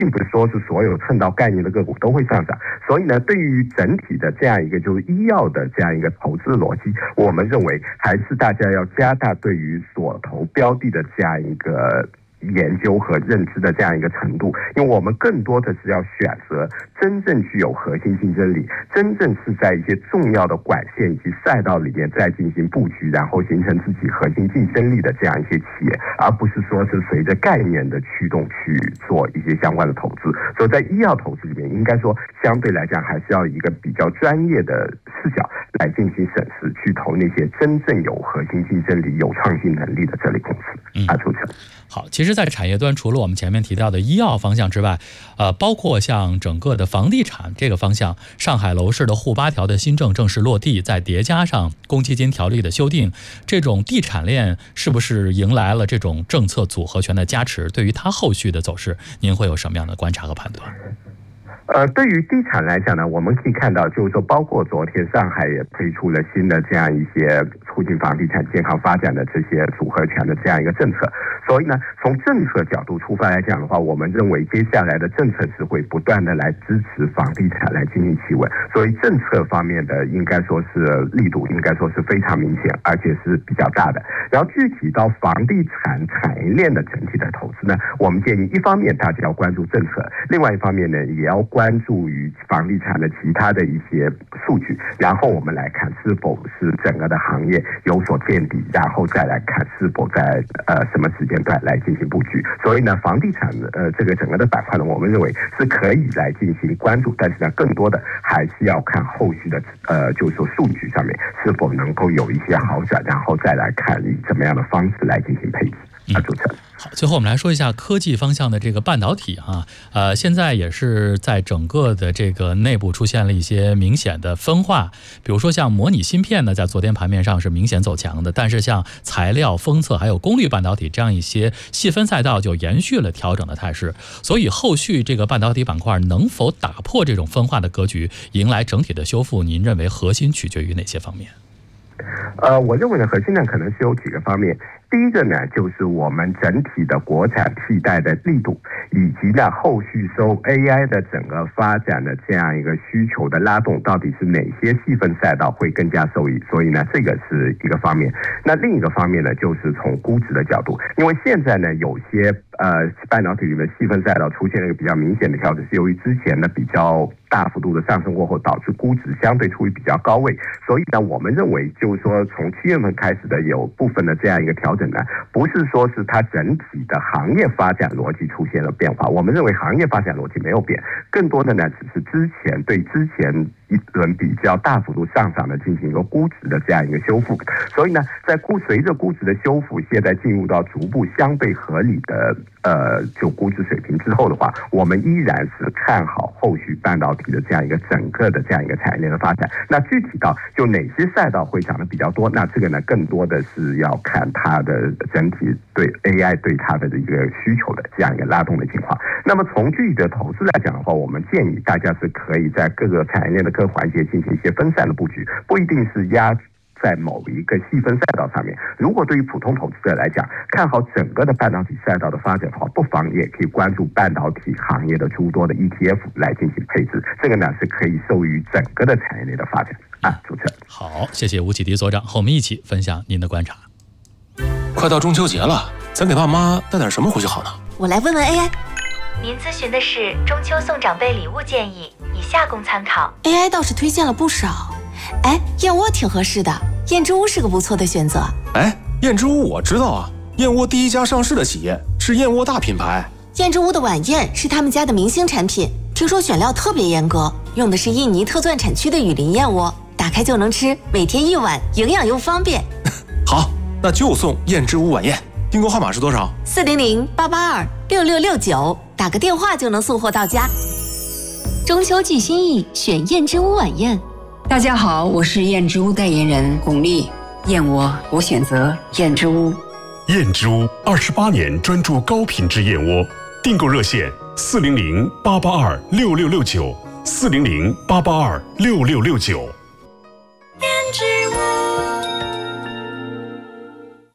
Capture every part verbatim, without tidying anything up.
并不是说是所有蹭到概念的个股都会上涨。所以呢，对于整体的这样一个就是医药的这样一个投资逻辑，我们认为还是大家要加大对于所投标的的这样一个研究和认知的这样一个程度，因为我们更多的是要选择真正具有核心竞争力，真正是在一些重要的管线以及赛道里面再进行布局，然后形成自己核心竞争力的这样一些企业，而不是说是随着概念的驱动去做一些相关的投资。所以在医药投资里面，应该说相对来讲还是要一个比较专业的视角来进行审视，去投那些真正有核心竞争力、有创新能力的这类公司。嗯，啊，主持人。 好，其实在产业端，除了我们前面提到的医药方向之外，呃，包括像整个的房地产这个方向，上海楼市的沪八条的新政正式落地，再叠加上公积金条例的修订，这种地产链是不是迎来了这种政策组合拳的加持？对于它后续的走势，您会有什么样的观察和判断？ 呃，对于地产来讲呢，我们可以看到，就是说，包括昨天上海也推出了新的这样一些促进房地产健康发展的这些组合拳的这样一个政策。所以呢，从政策角度出发来讲的话，我们认为接下来的政策是会不断的来支持房地产来进行企稳，所以政策方面的应该说是力度应该说是非常明显，而且是比较大的。然后具体到房地产产业链的整体的投资呢，我们建议一方面大家要关注政策，另外一方面呢也要关注于房地产的其他的一些数据，然后我们来看是否是整个的行业有所见底，然后再来看是否在呃什么时间段来进行布局。所以呢，房地产呃这个整个的板块呢，我们认为是可以来进行关注，但是呢，更多的还是要看后续的呃就是说数据上面是否能够有一些好转，然后再来看以怎么样的方式来进行配置。啊，主持人。 好，最后我们来说一下科技方向的这个半导体啊，呃，现在也是在整个的这个内部出现了一些明显的分化，比如说像模拟芯片呢，在昨天盘面上是明显走强的，但是像材料、封测还有功率半导体这样一些细分赛道就延续了调整的态势，所以后续这个半导体板块能否打破这种分化的格局，迎来整体的修复，您认为核心取决于哪些方面？ 呃，我认为呢，核心呢可能是有几个方面。第一个呢，就是我们整体的国产替代的力度，以及呢后续受 A I 的整个发展的这样一个需求的拉动，到底是哪些细分赛道会更加受益？所以呢，这个是一个方面。那另一个方面呢，就是从估值的角度，因为现在呢有些呃半导体里面细分赛道出现了一个比较明显的调整，是由于之前的比较大幅度的上升过后，导致估值相对处于比较高位。所以呢，我们认为就是说，从七月份开始的有部分的这样一个调整呢，不是说是它整体的行业发展逻辑出现了变化，我们认为行业发展逻辑没有变，更多的呢只是之前对之前一轮比较大幅度上涨的进行一个估值的这样一个修复。所以呢，在估随着估值的修复，现在进入到逐步相对合理的呃就估值水平之后的话，我们依然是看好后续半导体的这样一个整个的这样一个产业链的发展。那具体到就哪些赛道会涨得比较多，那这个呢更多的是要看它的整体对 A I 对它的一个需求的这样一个拉动的情况。那么从具体的投资来讲的话，我们建议大家是可以在各个产业链的各环节进行一些分散的布局，不一定是压在某一个细分赛道上面。如果对于普通投资者来讲，看好整个的半导体赛道的发展的话，不妨也可以关注半导体行业的诸多的 E T F 来进行配置，这个呢是可以受益于整个的产业链的发展啊。主持人， 好，谢谢吴启迪所长和我们一起分享您的观察。 快到中秋节了，咱给爸妈带点什么回去好呢？ 我来问问 A I。 您咨询的是中秋送长辈礼物建议，以下供参考。 A I 倒是推荐了不少，哎，燕窝挺合适的，燕之屋是个不错的选择。 哎，燕之屋我知道啊，燕窝第一家上市的企业是燕窝大品牌。 燕之屋的晚宴是他们家的明星产品，听说选料特别严格，用的是印尼特钻产区的雨林燕窝，打开就能吃，每天一碗，营养又方便。 好，那就送燕之屋晚宴。订购号码是多少？ 四零零八八二六六六九，打个电话就能送货到家。 中秋寄心意，选燕之屋晚宴。 大家好，我是燕之屋代言人巩俐。燕窝我选择燕之屋。 燕之屋二十八年专注高品质燕窝，订购热线四零零八八二六六六九，四零零八八二六六六九。 燕之屋。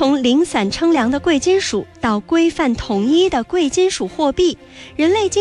从零散称量的贵金属到规范统一的贵金属货币，人类经